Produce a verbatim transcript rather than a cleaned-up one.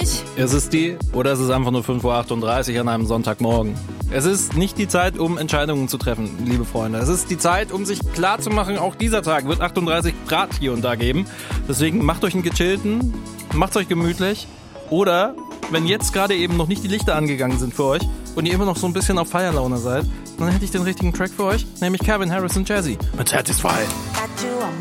nicht. Es ist die, oder es ist einfach nur fünf Uhr achtunddreißig an einem Sonntagmorgen. Es ist nicht die Zeit, um Entscheidungen zu treffen, liebe Freunde. Es ist die Zeit, um sich klarzumachen, auch dieser Tag wird achtunddreißig Grad hier und da geben. Deswegen macht euch einen gechillten, macht's euch gemütlich. Oder, wenn jetzt gerade eben noch nicht die Lichter angegangen sind für euch und ihr immer noch so ein bisschen auf Feierlaune seid, dann hätte ich den richtigen Track für euch, nämlich Calvin Harris und Jazzy mit Satisfy.